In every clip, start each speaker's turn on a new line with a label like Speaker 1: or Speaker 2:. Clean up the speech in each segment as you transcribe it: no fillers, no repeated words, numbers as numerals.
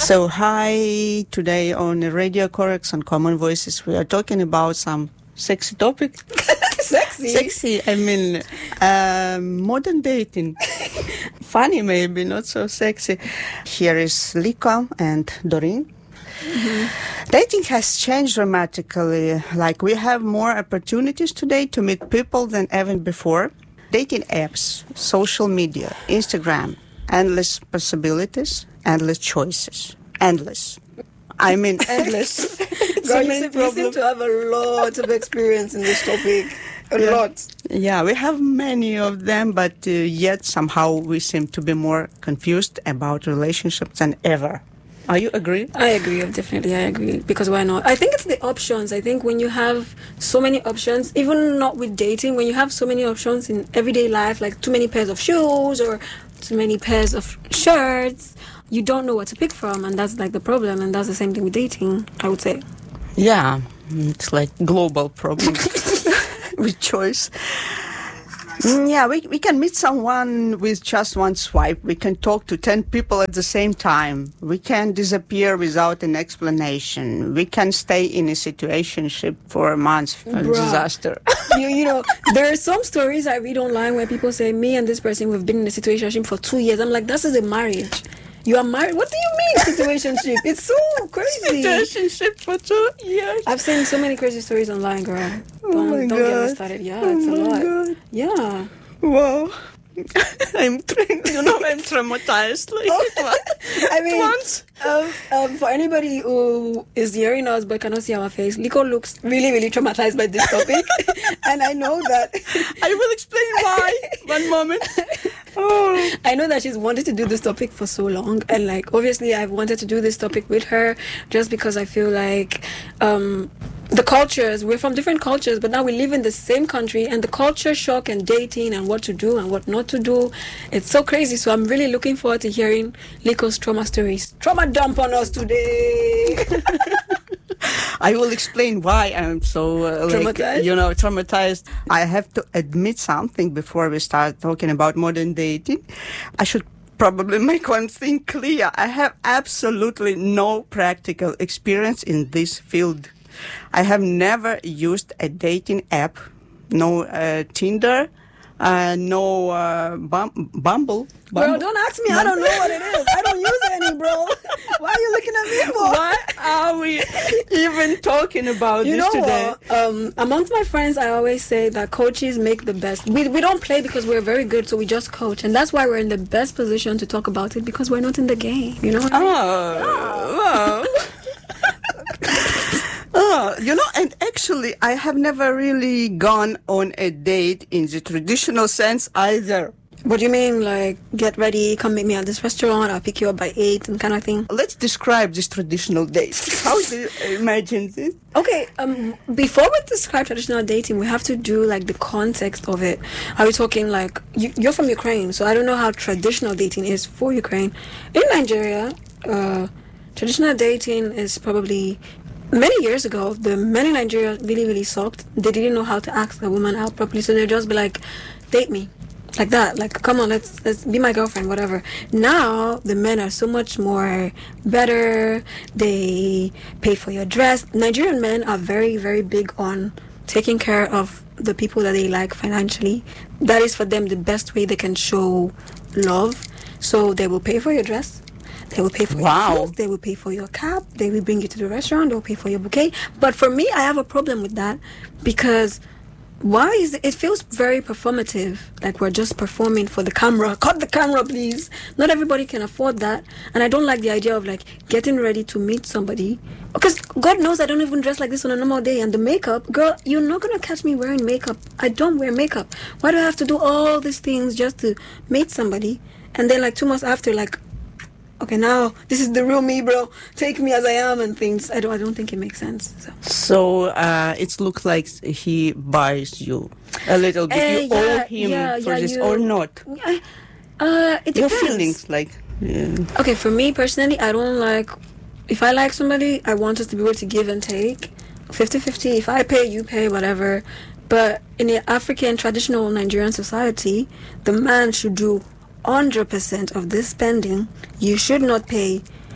Speaker 1: So, hi, today on Radio Corex on Common Voices, we are talking about some sexy topic.
Speaker 2: Sexy,
Speaker 1: I mean, modern dating. Funny maybe, not so sexy. Here is Liko and Doreen. Mm-hmm. Dating has changed dramatically. Like, we have more opportunities today to meet people than ever before. Dating apps, social media, Instagram, endless possibilities, endless choices. Endless. I mean, endless.
Speaker 2: Girl, you seem to have a lot of experience in this topic. A lot.
Speaker 1: Yeah, we have many of them, but yet somehow we seem to be more confused about relationships than ever. Are you agree?
Speaker 2: I agree, definitely. I agree. Because why not? I think it's the options. I think when you have so many options, even not with dating, when you have so many options in everyday life, like too many pairs of shoes or too many pairs of shirts, you don't know what to pick from. And that's like the problem. And that's the same thing with dating, I would say.
Speaker 1: Yeah, it's like global problem with choice. Yeah, we can meet someone with just one swipe. We can talk to 10 people at the same time. We can disappear without an explanation. We can stay in a situationship for a month. Disaster.
Speaker 2: you know, there are some stories I read online where people say, me and this person, we've been in a situationship for 2 years. I'm like, this is a marriage. You are married? What do you mean, situationship? It's so crazy.
Speaker 1: Situationship for 2 years.
Speaker 2: I've seen so many crazy stories online, girl. Don't get me started. Yeah, it's a lot. God. Yeah.
Speaker 1: Wow. I'm traumatized. Like,
Speaker 2: I mean, for anybody who is hearing us but cannot see our face, Liko looks really, really traumatized by this topic. And I know that.
Speaker 1: I will explain why. One moment. Oh.
Speaker 2: I know that she's wanted to do this topic for so long, and like obviously I've wanted to do this topic with her just because I feel like the cultures, we're from different cultures, but now we live in the same country, and the culture shock and dating and what to do and what not to do, it's so crazy. So I'm really looking forward to hearing Liko's trauma stories. Trauma dump on us today.
Speaker 1: I will explain why I'm so
Speaker 2: traumatized.
Speaker 1: Traumatized. I have to admit something before we start talking about modern dating. I should probably make one thing clear. I have absolutely no practical experience in this field. I have never used a dating app, no Tinder, no Bumble.
Speaker 2: Bro, don't ask me. I don't know what it is. I don't use any, bro. Why are you looking at me for?
Speaker 1: Why are we even talking about this today?
Speaker 2: Amongst my friends, I always say that coaches make the best. We don't play because we're very good, so we just coach. And that's why we're in the best position to talk about it, because we're not in the game. You know what I mean?
Speaker 1: Wow. And actually, I have never really gone on a date in the traditional sense either.
Speaker 2: What do you mean, like, get ready, come meet me at this restaurant, I'll pick you up by 8 and kind of thing?
Speaker 1: Let's describe this traditional date. How do you imagine this?
Speaker 2: Okay, before we describe traditional dating, we have to do, like, the context of it. Are we talking, like, you're from Ukraine, so I don't know how traditional dating is for Ukraine. In Nigeria, traditional dating is probably... Many years ago, the men in Nigeria really, really sucked. They didn't know how to ask a woman out properly, so they'd just be like, date me. Like that. Like, come on, let's be my girlfriend, whatever. Now, the men are so much more better. They pay for your dress. Nigerian men are very, very big on taking care of the people that they like financially. That is for them the best way they can show love. So they will pay for your dress. They will pay for your clothes, they will pay for your cab, they will bring you to the restaurant, they will pay for your bouquet. But for me, I have a problem with that because it feels very performative, like we're just performing for the camera. Cut the camera, please. Not everybody can afford that. And I don't like the idea of like getting ready to meet somebody. Because God knows I don't even dress like this on a normal day. And the makeup, girl, you're not going to catch me wearing makeup. I don't wear makeup. Why do I have to do all these things just to meet somebody? And then like 2 months after, like, okay, now this is the real me, bro. Take me as I am and things. I don't think it makes sense.
Speaker 1: So it looks like he buys you a little bit. You owe him for this or not?
Speaker 2: It depends.
Speaker 1: Your feelings, like. Yeah.
Speaker 2: Okay, for me personally, I don't like. If I like somebody, I want us to be able to give and take, 50-50. If I pay, you pay, whatever. But in the African traditional Nigerian society, the man should do 100% of this spending. You should not pay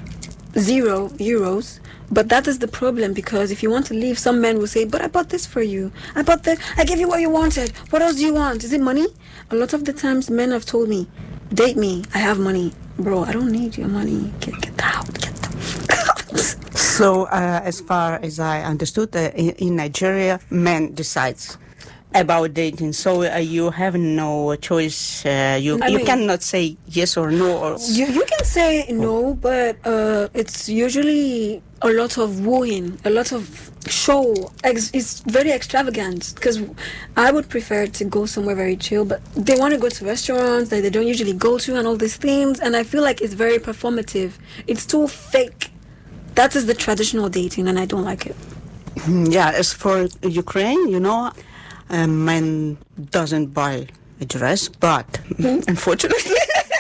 Speaker 2: €0. But that is the problem, because if you want to leave, some men will say, but I bought this for you. I bought that. I gave you what you wanted. What else do you want? Is it money? A lot of the times men have told me, date me. I have money. Bro, I don't need your money. Get out. Get the
Speaker 1: So, as far as I understood, in Nigeria, men decides about dating. So you have no choice. You cannot say yes or no. Or
Speaker 2: you can say no, but it's usually a lot of wooing, a lot of show. It's very extravagant, because I would prefer to go somewhere very chill, but they want to go to restaurants that they don't usually go to and all these things, and I feel like it's very performative. It's too fake. That is the traditional dating, and I don't like it.
Speaker 1: Yeah, as for Ukraine, a man doesn't buy a dress, but unfortunately...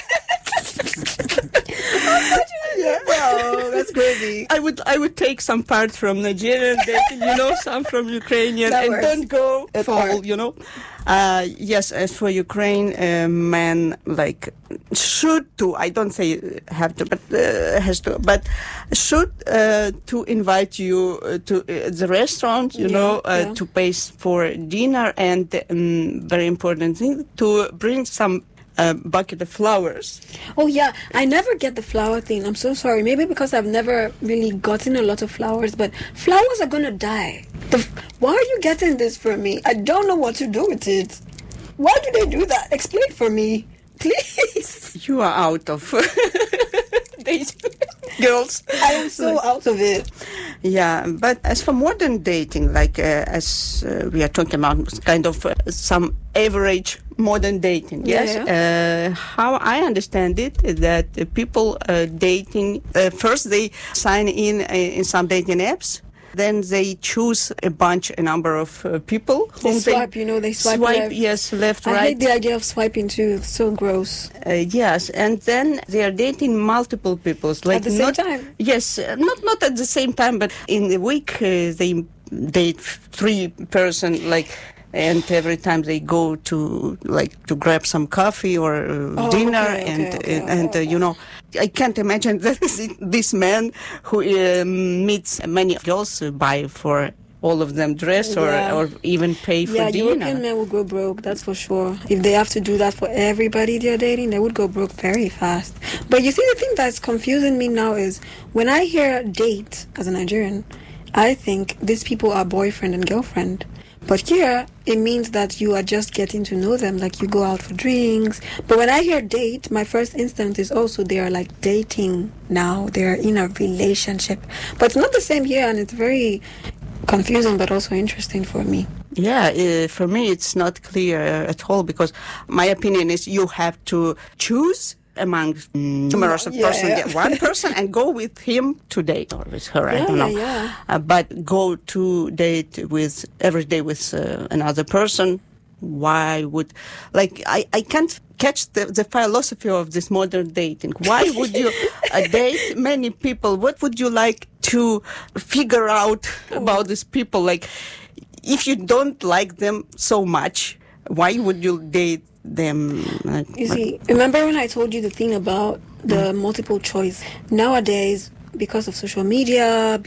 Speaker 1: Well, that's crazy. I would take some parts from Nigerian dating, some from Ukrainian, and don't go at all, Yes, as for Ukraine, men should to, I don't say have to, but has to, but should to invite you to the restaurant, to pay for dinner, and very important thing, to bring some bucket of flowers.
Speaker 2: Oh yeah, I never get the flower thing. I'm so sorry. Maybe because I've never really gotten a lot of flowers, but flowers are gonna die. Why are you getting this for me? I don't know what to do with it. Why do they do that? Explain for me, please.
Speaker 1: You are out of dating, girls.
Speaker 2: I am so out of it.
Speaker 1: Yeah, but as for modern dating, as we are talking about, kind of some average modern dating, yes?
Speaker 2: Yeah.
Speaker 1: How I understand it is that people dating, first they sign in some dating apps, then they choose a number of people.
Speaker 2: They swipe, they swipe left.
Speaker 1: Yes, left,
Speaker 2: I
Speaker 1: right.
Speaker 2: hate the idea of swiping too. It's so gross.
Speaker 1: Yes, and then they are dating multiple people.
Speaker 2: At the same time?
Speaker 1: Yes, not at the same time, but in a week they date 3 person, and every time they go to grab some coffee or dinner, okay. I can't imagine that this man who meets many girls buy for all of them dress or even pay for dinner.
Speaker 2: Yeah, European men will go broke, that's for sure. If they have to do that for everybody they're dating, they would go broke very fast. But you see, the thing that's confusing me now is when I hear date as a Nigerian, I think these people are boyfriend and girlfriend. But here, it means that you are just getting to know them, you go out for drinks. But when I hear date, my first instinct is also they are dating now. They are in a relationship. But it's not the same here, and it's very confusing but also interesting for me.
Speaker 1: Yeah, for me it's not clear at all, because my opinion is you have to choose among numerous person, one person, and go with him to date, or with her, I don't know.
Speaker 2: Yeah.
Speaker 1: But go to date every day with another person. Why would, I can't catch the philosophy of this modern dating. Why would you date many people? What would you like to figure out about these people? If you don't like them so much, why would you date them?
Speaker 2: You see, remember when I told you the thing about the multiple choice? Nowadays, because of social media,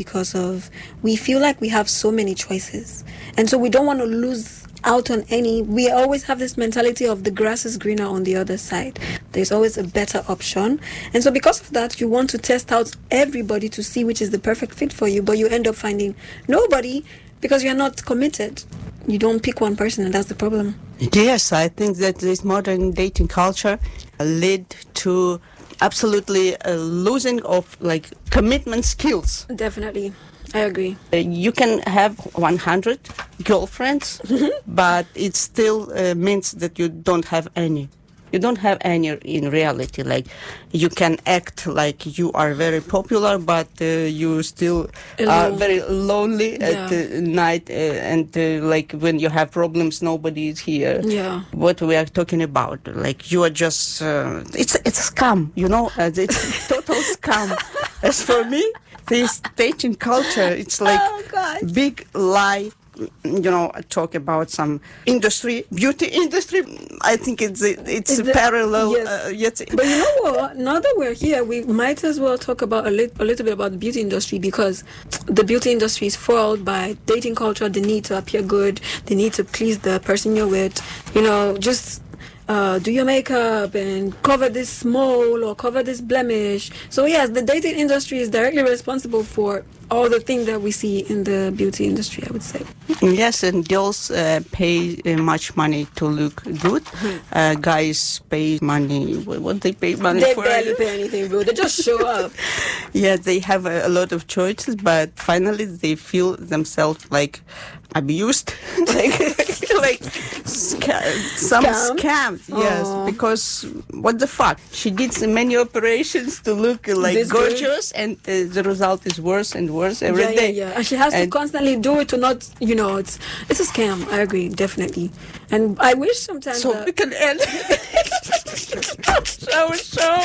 Speaker 2: we feel like we have so many choices, and so we don't want to lose out on any. We always have this mentality of the grass is greener on the other side. There's always a better option, and so because of that, you want to test out everybody to see which is the perfect fit for you, but you end up finding nobody because you're not committed. You don't pick one person, and that's the problem.
Speaker 1: Yes, I think that this modern dating culture led to absolutely losing of commitment skills.
Speaker 2: Definitely, I agree.
Speaker 1: You can have 100 girlfriends, but it still means that you don't have any. You don't have any in reality. You can act like you are very popular, but you still are very lonely at night, and when you have problems, nobody is here.
Speaker 2: Yeah.
Speaker 1: What we are talking about, you are just, it's a scam, it's a total scam. As for me, this dating culture, it's big lie talk about some industry, beauty industry. I think it's a parallel.
Speaker 2: Yes. But you know what? Now that we're here, we might as well talk about a little bit about the beauty industry, because the beauty industry is foiled by dating culture, the need to appear good, the need to please the person you're with. Just do your makeup and cover this mole or cover this blemish. So yes, the dating industry is directly responsible for all the things that we see in the beauty industry, I would say.
Speaker 1: Yes, and girls pay much money to look good. Guys pay money. What they pay money
Speaker 2: They
Speaker 1: for?
Speaker 2: barely pay anything, bro. They just show up.
Speaker 1: Yeah, they have a lot of choices, but finally they feel themselves like abused, like some scam. Yes, because what the fuck? She did so many operations to look like
Speaker 2: This
Speaker 1: gorgeous, and the result is worse and worse every day.
Speaker 2: Yeah. And she has to constantly do it to not, it's a scam. I agree, definitely. And I wish sometimes.
Speaker 1: So we can end our show.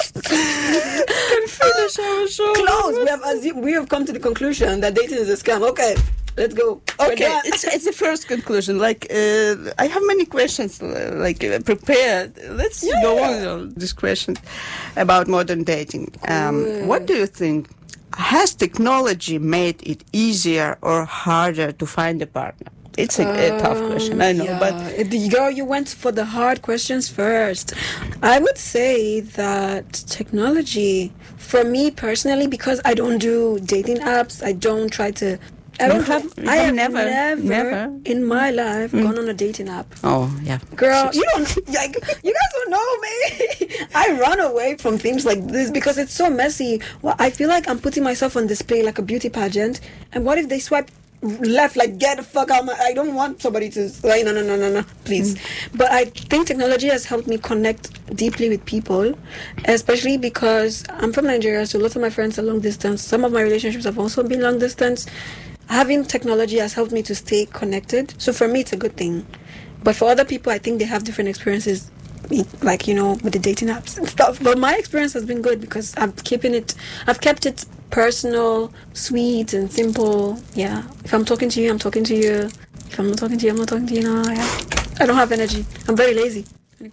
Speaker 1: Can finish our show.
Speaker 2: Close. We have come to the conclusion that dating is a scam. Okay. Let's go.
Speaker 1: Okay, it's the first conclusion. Like, I have many questions, prepared. Let's go on this question about modern dating. What do you think? Has technology made it easier or harder to find a partner? It's a tough question, I know, but
Speaker 2: girl, you went for the hard questions first. I would say that technology, for me personally, because I don't do dating apps, I don't try to. I have never in my life gone on a dating app.
Speaker 1: Oh, yeah.
Speaker 2: Girl, you guys don't know me. I run away from things like this because it's so messy. Well, I feel like I'm putting myself on display like a beauty pageant. And what if they swipe left, like, get the fuck out? I don't want somebody to, like, no, please. But I think technology has helped me connect deeply with people, especially because I'm from Nigeria, so lots of my friends are long distance. Some of my relationships have also been long distance. Having technology has helped me to stay connected. So for me, it's a good thing. But for other people, I think they have different experiences, like, with the dating apps and stuff. But my experience has been good because I've kept it personal, sweet, and simple. Yeah. If I'm talking to you, I'm talking to you. If I'm not talking to you, I'm not talking to you. No, yeah. I don't have energy. I'm very lazy.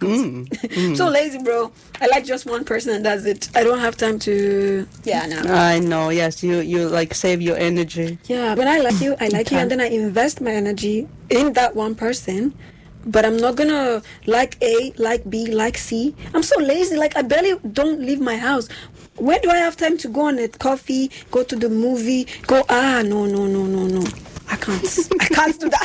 Speaker 2: So lazy, bro. I like just one person and that's it. I don't have time to. Yeah, no.
Speaker 1: I know. Yes, you like save your energy.
Speaker 2: Yeah, when I like you, and then I invest my energy in that one person. But I'm not gonna like A, like B, like C. I'm so lazy. Like, I barely don't leave my house. Where do I have time to go on a coffee, go to the movie, go? No. I can't do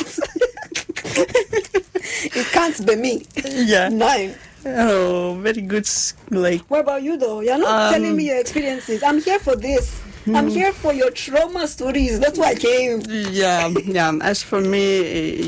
Speaker 2: that. It can't be me.
Speaker 1: Yeah.
Speaker 2: 9.
Speaker 1: Oh, very good. Like,
Speaker 2: what about you, though? You're not telling me your experiences. I'm here for this. I'm here for your trauma stories. That's why I came.
Speaker 1: Yeah. As for me,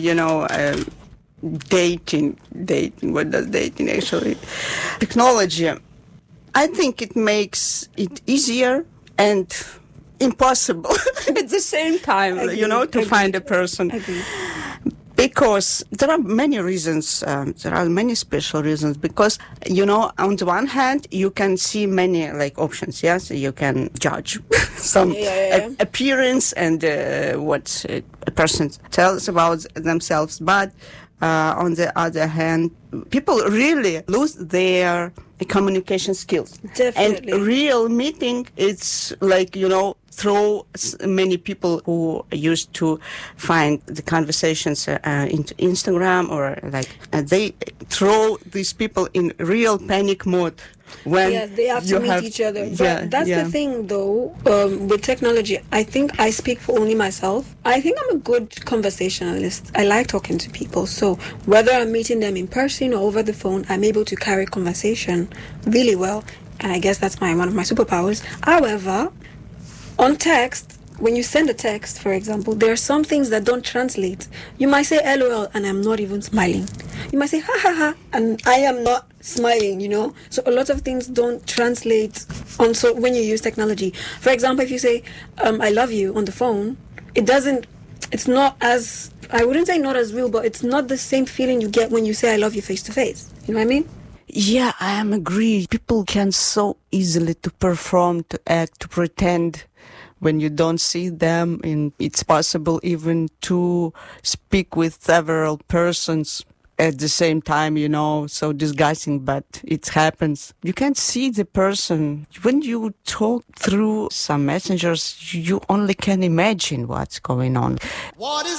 Speaker 1: dating. What does dating actually? Technology. I think it makes it easier and impossible at the same time, to find a person.
Speaker 2: Agree.
Speaker 1: Because there are many reasons, there are many special reasons, because, on the one hand, you can see many, options, yes? You can judge some appearance and what a person tells about themselves, but on the other hand, people really lose their communication skills.
Speaker 2: Definitely.
Speaker 1: And real meeting, it's throw many people who used to find the conversations into Instagram or they throw these people in real panic mode when
Speaker 2: they have to meet each other. But that's the thing, though, with technology. I think I speak for only myself. I think I'm a good conversationalist. I like talking to people. So whether I'm meeting them in person or over the phone, I'm able to carry conversation really well. And I guess that's one of my superpowers. However, on text, when you send a text, for example, there are some things that don't translate. You might say LOL and I'm not even smiling. You might say ha ha ha and I am not smiling, So a lot of things don't translate when you use technology. For example, if you say I love you on the phone, it's not as, I wouldn't say not as real, but it's not the same feeling you get when you say I love you face to face. You know what I mean?
Speaker 1: Yeah, I am agree. People can so easily to perform, to act, to pretend. when you don't see them, and it's possible even to speak with several persons at the same time, so disgusting, but it happens. You can't see the person. When you talk through some messengers, you only can imagine what's going on. What is